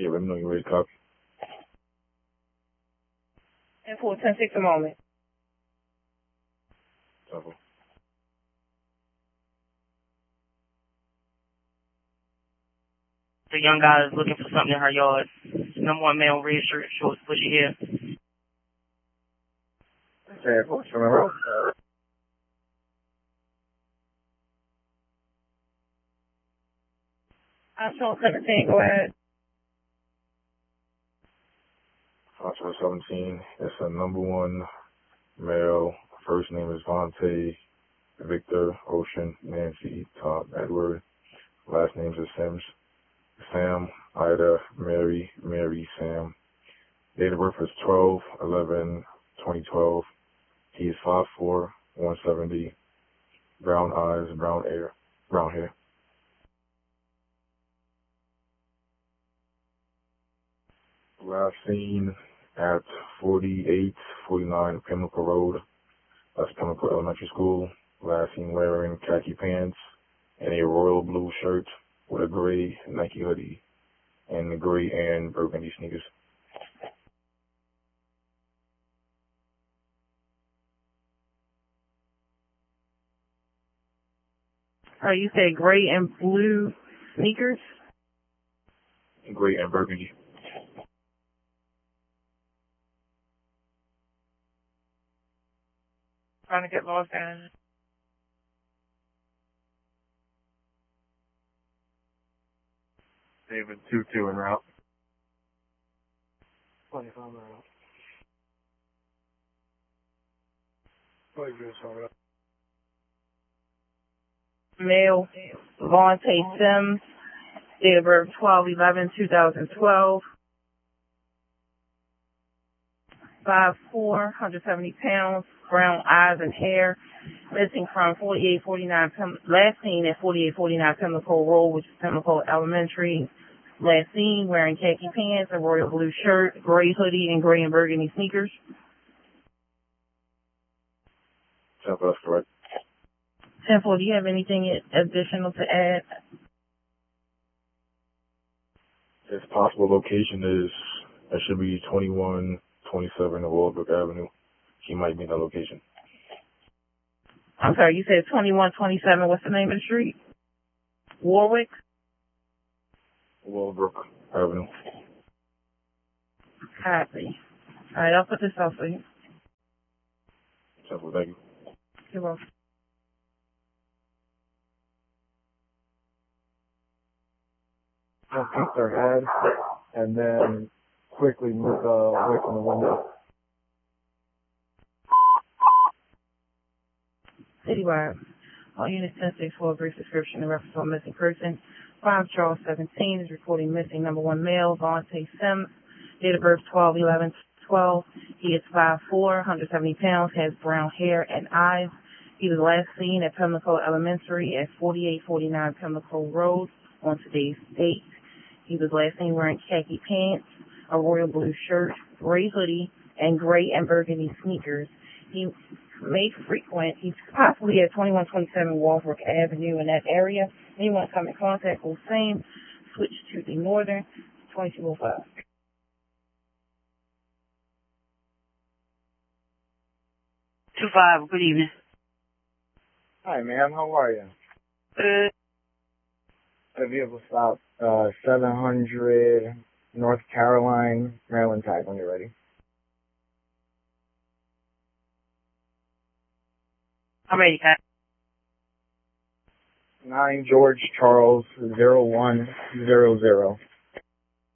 Yeah, let me know you're ready to copy. And for 10-6 a moment. Temple. The young guy is looking for something in her yard. Number 1 male, red shirt, shorts, bushy hair. Okay, what's your number? I saw 17. Go ahead. Foxtrot 17. It's a number 1 male. First name is Vontae, Victor, Ocean, Nancy, Todd, Edward. Last names are Sims. Sam, Ida, Mary, Sam. Date of birth is 12/11/2012. He is 5'4", 170. Brown eyes, brown hair. Last seen at 4849 Pimlico Road. That's Pimlico Elementary School. Last seen wearing khaki pants and a royal blue shirt with a gray Nike hoodie and the gray and burgundy sneakers. You said gray and blue sneakers? Gray and burgundy. Trying to get lost in. David 22 en route. 25 en route. 5 en route. Male, Vontae Sims, date of birth 12/11/2012, 5'4", 170 pounds, brown eyes and hair, missing from 4849, last seen at 4849 Pimlico Road, which is Pimlico Elementary. Last seen wearing khaki pants, a royal blue shirt, gray hoodie, and gray and burgundy sneakers. That's correct. 10-4, do you have anything additional to add? His possible location it should be 2127 Walbrook Avenue. He might be in that location. I'm sorry, you said 2127. What's the name of the street? Warwick? Walbrook Avenue. Copy. All right, I'll put this out for you. Simple, thank you. You're welcome. Just keep their head and then quickly move away from the window. Citywide. All units 10-6 for a brief description and reference on missing person. 5 Charles 17 is reporting missing number 1 male, Vontae Sims, date of birth 12/11/12. He is 5'4", 170 pounds, has brown hair and eyes. He was last seen at Pimlico Elementary at 4849 Pimlico Road on today's date. He was last seen wearing khaki pants, a royal blue shirt, gray hoodie, and gray and burgundy sneakers. He may frequent, he's possibly at 2127 Walbrook Avenue in that area. Anyone come in contact with same, switch to the northern 2205. 25, good evening. Hi, ma'am. How are you? Good. The vehicle stop 700 North Caroline, Maryland tag when you're ready. I'm ready, Pat. 9 George Charles 0100.